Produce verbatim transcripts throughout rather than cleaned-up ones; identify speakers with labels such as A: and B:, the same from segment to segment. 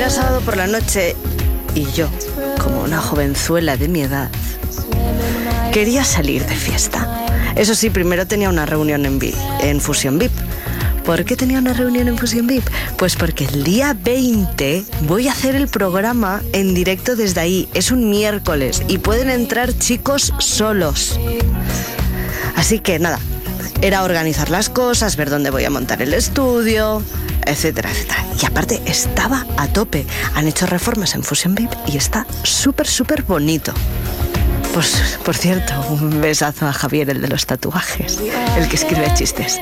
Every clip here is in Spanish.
A: Era sábado por la noche y yo, como una jovenzuela de mi edad, quería salir de fiesta. Eso sí, primero tenía una reunión en, V I P, en Fusión V I P. ¿Por qué tenía una reunión en Fusión V I P? Pues porque el día veinte voy a hacer el programa en directo desde ahí. Es un miércoles y pueden entrar chicos solos. Así que nada, era organizar las cosas, ver dónde voy a montar el estudio, etcétera, etcétera. Y aparte estaba a tope. Han hecho reformas en Fusión V I P y está súper, súper bonito. Pues, por cierto, un besazo a Javier, el de los tatuajes, el que escribe chistes.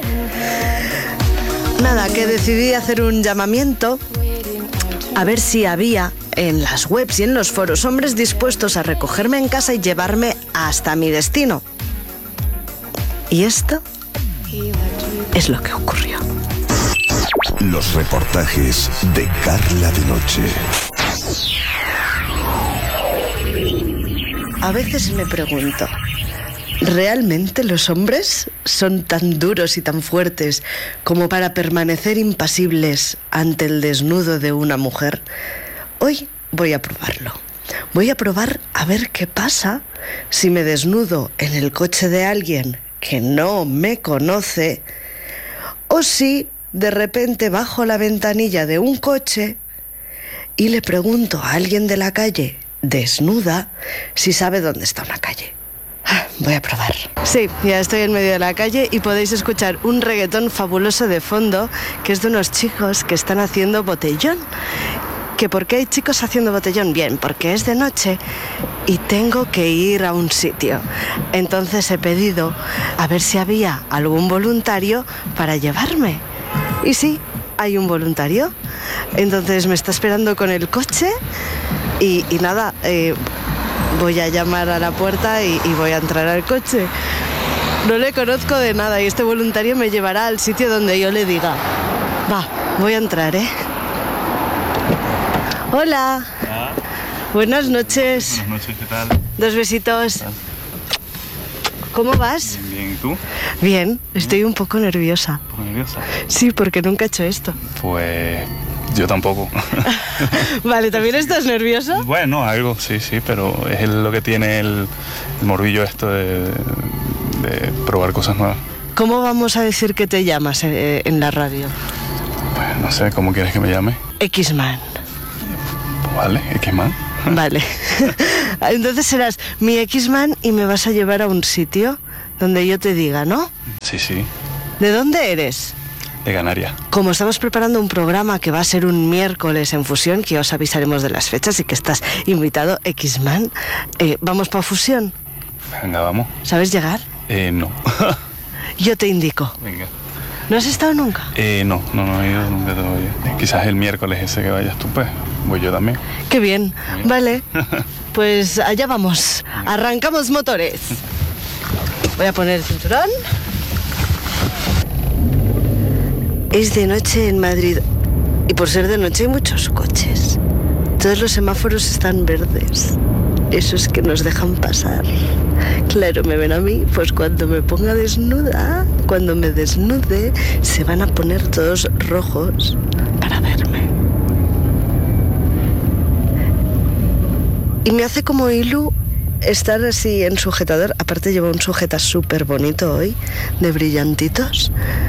A: Nada, que decidí hacer un llamamiento a ver si había en las webs y en los foros hombres dispuestos a recogerme en casa y llevarme hasta mi destino. Y esto es lo que ocurrió.
B: Los reportajes de Carla de Noche.
A: A veces me pregunto, ¿realmente los hombres son tan duros y tan fuertes como para permanecer impasibles ante el desnudo de una mujer? Hoy voy a probarlo. Voy a probar a ver qué pasa si me desnudo en el coche de alguien que no me conoce, o si de repente bajo la ventanilla de un coche y le pregunto a alguien de la calle, desnuda, si sabe dónde está una calle. Voy a probar. Sí, ya estoy en medio de la calle y podéis escuchar un reggaetón fabuloso de fondo, que es de unos chicos que están haciendo botellón. ¿Que por qué hay chicos haciendo botellón? Bien, porque es de noche y tengo que ir a un sitio. Entonces he pedido a ver si había algún voluntario para llevarme. Y sí, hay un voluntario. Entonces me está esperando con el coche y, y nada, eh, voy a llamar a la puerta y, y voy a entrar al coche. No le conozco de nada y este voluntario me llevará al sitio donde yo le diga. Va, voy a entrar, ¿eh? Hola.
C: Hola.
A: Buenas noches.
C: Buenas noches, ¿qué tal?
A: Dos besitos.
C: ¿Qué tal?
A: ¿Cómo vas?
C: Bien, bien, ¿y tú?
A: Bien, estoy un poco nerviosa.
C: ¿Un poco nerviosa?
A: Sí, porque nunca he hecho esto.
C: Pues yo tampoco.
A: Vale, ¿también estás nervioso?
C: Bueno, algo, sí, sí, pero es el- lo que tiene el, el morbillo esto de, de probar cosas nuevas.
A: ¿Cómo vamos a decir que te llamas eh, en la radio?
C: Pues no sé, ¿cómo quieres que me llame?
A: X-Man.
C: Pues vale, X-Man.
A: Vale. Entonces serás mi X-Man y me vas a llevar a un sitio donde yo te diga, ¿no?
C: Sí, sí,
A: ¿De dónde eres?
C: de Canarias.
A: Como estamos preparando un programa que va a ser un miércoles en Fusión, que os avisaremos de las fechas y que estás invitado, X-Man, eh, ¿vamos para Fusión?
C: Venga, vamos.
A: ¿Sabes llegar?
C: Eh, no.
A: Yo te indico.
C: Venga.
A: ¿No has estado nunca?
C: Eh, no, no, no he ido nunca todavía. Eh, Quizás el miércoles ese que vayas tú, pues, voy yo también.
A: Qué bien.
C: Bien.
A: Vale. Pues allá vamos. Arrancamos motores. Voy a poner el cinturón. Es de noche en Madrid y por ser de noche hay muchos coches. Todos los semáforos están verdes. Esos que nos dejan pasar. Claro, me ven a mí, pues cuando me ponga desnuda, cuando me desnude, se van a poner todos rojos para verme. Y me hace como ilu estar así en sujetador. Aparte llevo un sujeta súper bonito hoy, de brillantitos.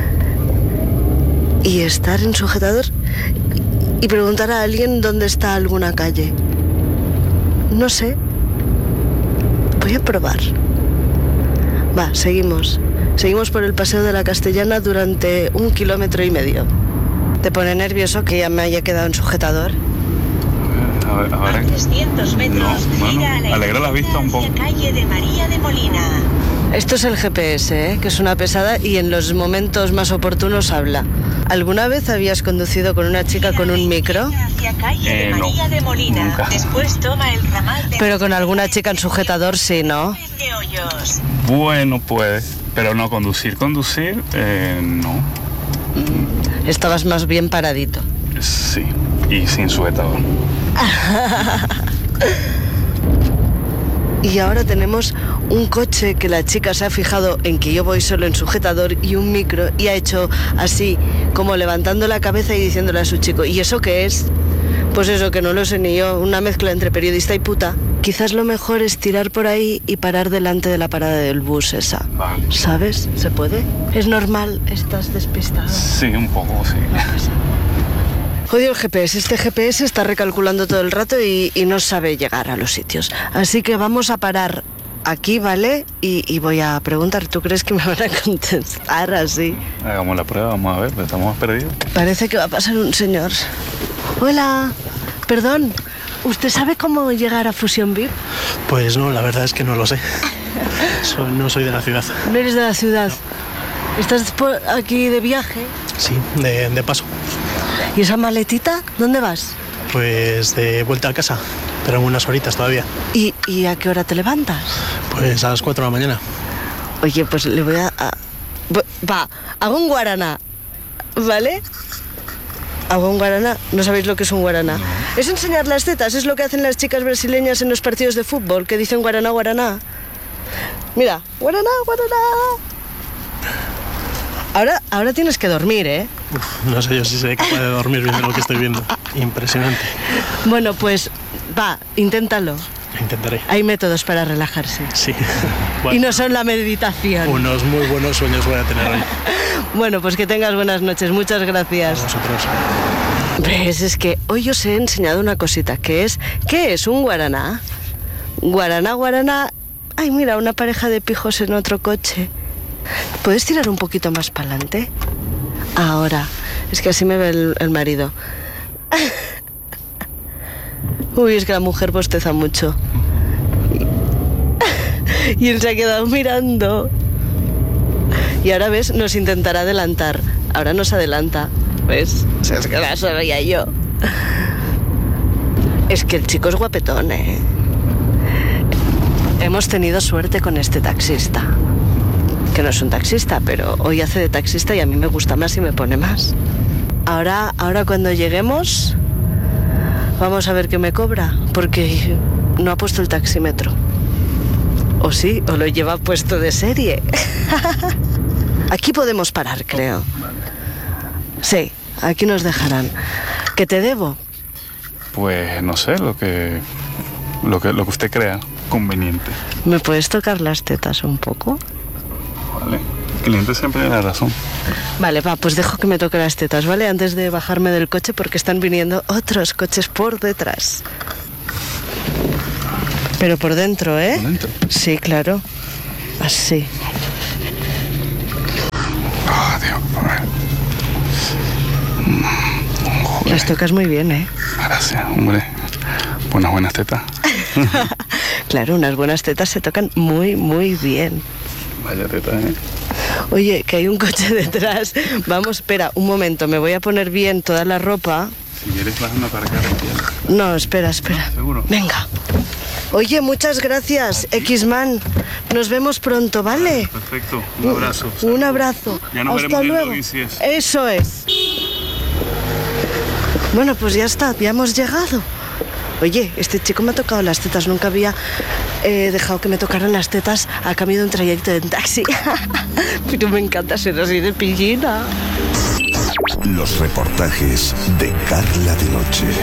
A: Y estar en sujetador y preguntar a alguien dónde está alguna calle. No sé. Voy a probar. Va, seguimos. Seguimos por el Paseo de la Castellana durante un kilómetro y medio. ¿Te pone nervioso que ya me haya quedado en sujetador?
C: A ver, a ver.
D: A trescientos metros,
C: No, bueno,
D: gira a la
C: alegra la vista un poco.
D: hacia calle de María de Molina.
A: Esto es el G P S, ¿eh? Que es una pesada y en los momentos más oportunos habla. ¿Alguna vez habías conducido con una chica con un micro?
D: Hacia calle
C: Eh,
D: de
C: no,
D: María de Molina.
C: nunca.
D: Después toma el ramal de...
A: Pero con alguna chica en sujetador sí, ¿no?
D: de Hoyos.
C: Bueno, puede, pero no conducir, conducir, eh, no.
A: Estabas más bien paradito.
C: Sí, y sin sujetador.
A: Y ahora tenemos un coche que la chica se ha fijado en que yo voy solo en sujetador y un micro y ha hecho así, como levantando la cabeza y diciéndole a su chico, ¿y eso qué es? Pues eso, que no lo sé ni yo, una mezcla entre periodista y puta. Quizás lo mejor es tirar por ahí y parar delante de la parada del bus esa.
C: Vale.
A: ¿Sabes? ¿Se puede? Es normal, estás despistado.
C: Sí, un poco, sí.
A: Odio el G P S, este G P S está recalculando todo el rato y, y no sabe llegar a los sitios. Así que vamos a parar aquí, ¿vale? Y, y voy a preguntar, ¿tú crees que me van a contestar así?
C: Hagamos la prueba, vamos a ver, estamos perdidos.
A: Parece que va a pasar un señor. Hola, perdón, ¿usted sabe cómo llegar a Fusión V I P?
E: Pues no, la verdad es que no lo sé. Soy- no soy de la ciudad.
A: No eres de la ciudad. ¿Estás por aquí de viaje?
E: Sí, de, de paso.
A: ¿Y esa maletita? ¿Dónde vas?
E: Pues de vuelta a casa, pero en unas horitas todavía.
A: ¿Y, y a qué hora te levantas?
E: Pues a las cuatro de la mañana.
A: Oye, pues le voy a... a- Va, hago un guaraná, ¿vale? Hago un guaraná. ¿No sabéis lo que es un guaraná? Es enseñar las tetas, es lo que hacen las chicas brasileñas en los partidos de fútbol, que dicen guaraná, guaraná. Mira, guaraná, guaraná. Ahora, ahora tienes que dormir, ¿eh?
E: Uf, no sé yo si seré capaz de dormir viendo lo que estoy viendo. Impresionante.
A: Bueno, pues va, inténtalo.
E: Intentaré.
A: Hay métodos para relajarse.
E: Sí.
A: Y
E: Bueno,
A: no son la meditación.
E: unos muy buenos sueños voy a tener hoy.
A: Bueno, pues que tengas buenas noches. Muchas gracias.
E: Vosotros.
A: ¿Ves? Es que hoy os he enseñado una cosita, que es... ¿Qué es un guaraná? Guaraná, guaraná... Ay, mira, una pareja de pijos en otro coche. ¿Puedes tirar un poquito más para adelante? Ahora. Es que así me ve el, el marido. Uy, es que la mujer bosteza mucho. Y él se ha quedado mirando. Y ahora, ¿ves? Nos intentará adelantar. Ahora nos adelanta. ¿Ves? O sea, es que la sabía yo. Es que el chico es guapetón, ¿eh? Hemos tenido suerte con este taxista. Que no es un taxista, pero hoy hace de taxista y a mí me gusta más y me pone más. Ahora, ahora cuando lleguemos, vamos a ver qué me cobra, porque no ha puesto el taxímetro. O sí, o lo lleva puesto de serie. Aquí podemos parar, creo. Sí, aquí nos dejarán. ¿Qué te debo?
C: Pues no sé, lo que, lo que, lo que usted crea conveniente.
A: ¿Me puedes tocar las tetas un poco?
C: Vale. El cliente siempre tiene la razón.
A: Vale, va, pues dejo que me toque las tetas, ¿vale? Antes de bajarme del coche porque están viniendo otros coches por detrás. Pero por dentro, ¿eh?
C: ¿Por dentro?
A: Sí, claro. Así.
C: Ah, Dios, a ver.
A: Las tocas muy bien, ¿eh?
C: Gracias, hombre. Buenas, buenas tetas.
A: Claro, unas buenas tetas se tocan muy, muy bien.
C: Vaya tetas, ¿eh?
A: Oye, que hay un coche detrás. Vamos, espera, un momento, me voy a poner bien toda la ropa.
C: Si quieres vas a aparcar aquí.
A: No, espera, espera.
C: ¿Seguro?
A: Venga. Oye, muchas gracias, X-Man. Nos vemos pronto, ¿vale?
C: Perfecto, un abrazo.
A: Un abrazo.
C: Ya nos
A: Hasta
C: veremos en
A: luego.
C: noticias.
A: Eso es. Bueno, pues ya está, ya hemos llegado. Oye, este chico me ha tocado las tetas. Nunca había eh, dejado que me tocaran las tetas a cambio de un trayecto en taxi. Pero me encanta ser así de pillina.
B: Los reportajes de Carla de Noche.